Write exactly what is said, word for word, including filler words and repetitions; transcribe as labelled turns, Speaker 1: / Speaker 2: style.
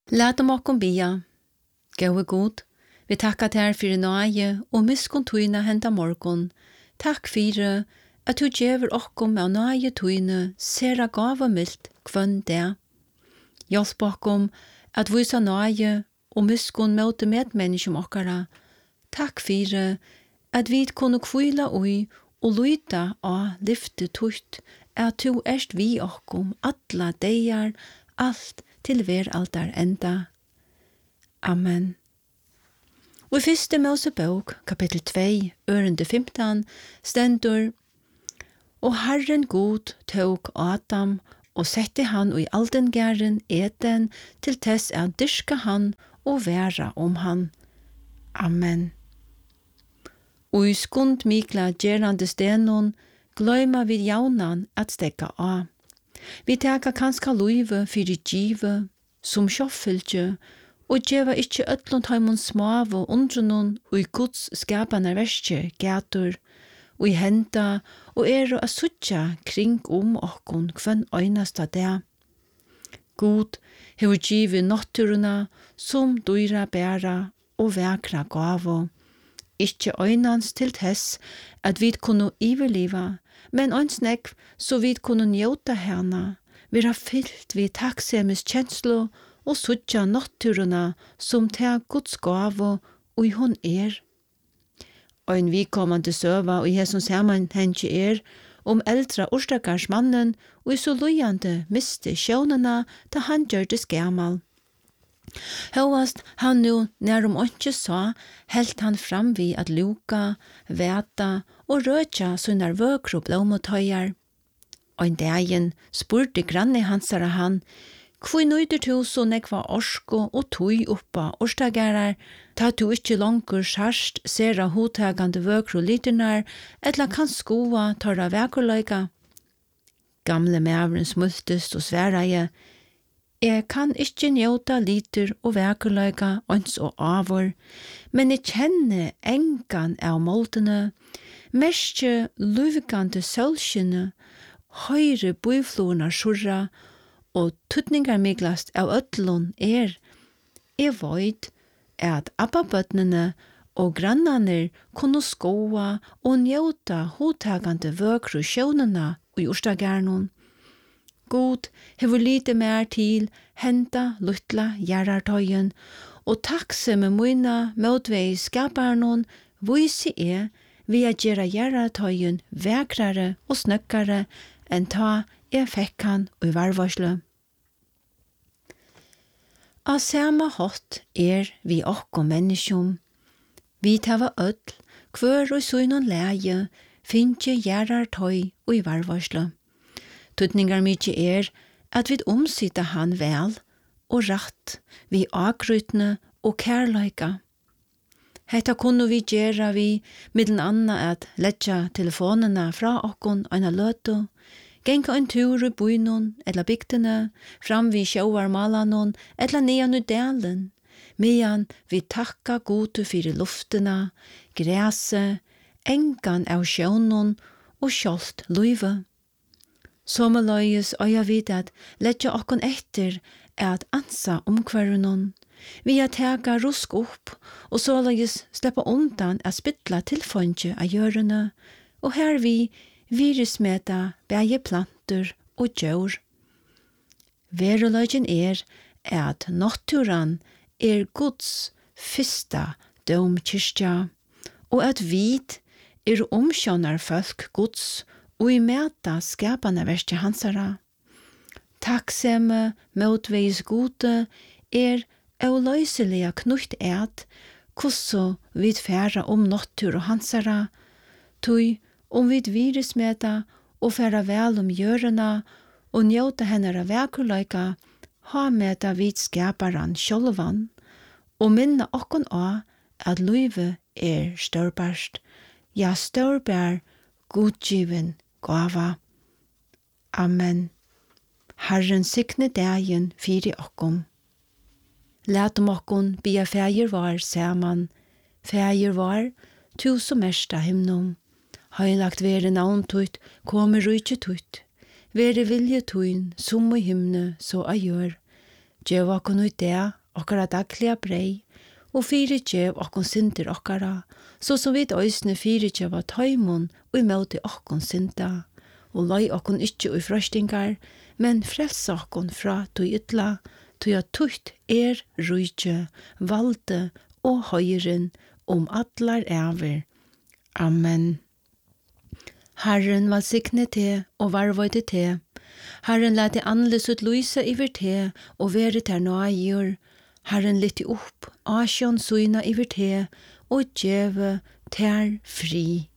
Speaker 1: Lat om okkom bia. Gåe god, vi takkar ter fyrir nøye og miskun tøyna henta morgon. Takk fyrir at du gjever okkom av nøye tøyne sera gava milt kvønn det. Hjelp okkom at visa nøye og miskun møte medmenneskjum okkara. Takk fyrir at vi kunne kvila ui og luita av lyfte tøyt at du erst vi okkom alla deir alt til ver altar enda. Amen. Og i første Mosebok, kapittel to, ørende femten, stendur: Og Herren god tog Adam og sette han i aldengæren eten til tess at dyrka han og væra om han. Amen. Og i skund mikla gerande stenon gløyma vi jaunan at stekka av. Vi teka kanska luive fyrir give, som sjoffylgje, og djeva ikkje ötlund haimon smavo undrunon og i Guds skapanar verskje gatur, og i henda og eru a sutja kring om okkon kvann øynasta det. God hefur givet natturuna som dyra bæra og vekra gavo, ikkje øynans til tess at vi kunne iverliva, men ønsnekv så vi kunne njóta hana, vera fyllt vi takksemis kjenslo og sutja natturuna som ta Guds gavo og hon er. Ein vikommande søva og Jesus saman hentje er om eldra orstakarsmannen og i så lujande miste sjånena ta han gjørte skermal. Høvast han nu nærum åndsje sa, helt han fram vi at luka, veta og røtja sunnar vøkro blåmotøyar. Ein dagen spurte granne hansara han, Kvoi nøyder du så nekva orsko og tøy oppa orstagarar, ta du ikkje langkur sjarst sera hotagande vøkro liternar, etla kan skoa tarra vekurløyga. Gamle mævren smultest og sveraje, jeg kan ikkje njóta liter og vekurløyga ons og avor, men jeg kjenner engan av måltene, mestje luvgande sølskinne, høyre bøyflorna sjurra, og tutningar miglast av ötlun er, jeg veit at abbabøtnene og grannane kunne skoa og njóta hotagande vøkru sjånena og jorstagærnon. God hefur lite mer til henta luttla gjerartøyen, og takse med muina motvei skaparnon vise er vi a gjera gjerartøyen vekrare og snøkkare enn ta jeg fekk han og i varvarsle. Av samme hatt er vi okkom menneskjum. Vi tava öll, kvør og søgnon leie, finnje gjerartøy og i varvarsle. Tutningar mykje er at vi omsita han vel og ratt, vi akrytne og kærleika. Hetta kunne vi gjera vi middelen anna at letja telefonena fra okkon eina løtu, genka en tur i bøynon, eller bygdene, fram vi sjåvarmalanon, eller nean i delen, medan vi takka gode fyrir luftena, græse, engan av sjånon og sjålt luive. Sommerløyes øya vid at letja okkon etter at ansa omkvarunon. Vi har tega rusk opp, og såleis sleppa undan at spytla tilfondje av gjørene, og her vi virusmeta bæje planter og djør. Veruløgjen er at naturan er Guds fyrsta domkyrkja, og at vid er omsjonar folk Guds og i meta skapane verste hansara. Takksemme motveis gode er euløyselige knutt et, kosso vid færa om natur og hansara, tui om vid virusmeta og færa vel om gjørena og njóta hennara vekurløyka, ha meta vid skaparan sjolvan, og minna okkon av at luive er størbarst, ja størbar godgiven gava. Amen. Herren sikne dagen fyri okkom. Lat om okkon bia fægir var saman, fægir var, tu som ersta himnum. Heilagt vere navn tutt, kommer rujtje tutt. Vere vilje tuin, som i himne, så a gjør. Djev okkon ut det, okkara dagliga brei, og fyrirgjev okkon synder okkara, så som vi òsne fyrirgjev av tøymon og imøte okkon synda, og løy okkon ikkje ui frøstingar, men frels okkon fra tui ytla, tui at tutt er rujtje, valde og høyren om atlar æver. Amen. Herren valsikne te og varvøyde te. Herren lette anles ut lyse iver te og vere ter nøyur. Herren lytte opp asjon suina iver te og djeve ter fri.